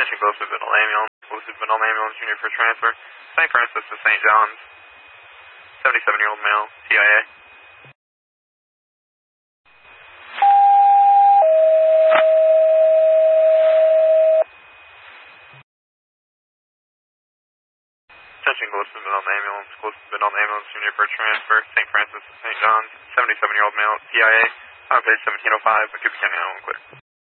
Attention, Gloucester Middle Ambulance. Gloucester Middle Ambulance Junior for transfer. St. Francis to St. John's. 77-year-old male, TIA. Attention, Gloucester Middle Ambulance. Gloucester Middle Ambulance Junior for transfer. St. Francis to St. John's. 77-year-old male, TIA. On page 1705, McCook County Island, clear.